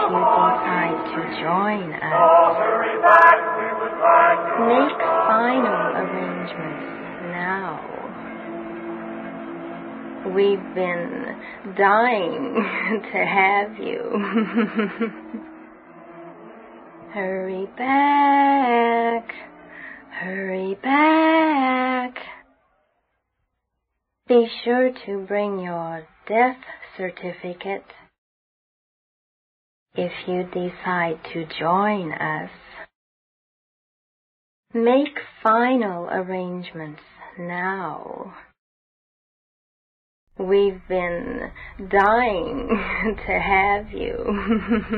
you decide to join us, make final arrangements now. We've been dying to have you. Hurry back, hurry back. Be sure to bring your death certificate if you decide to join us. Make final arrangements now. We've been dying to have you.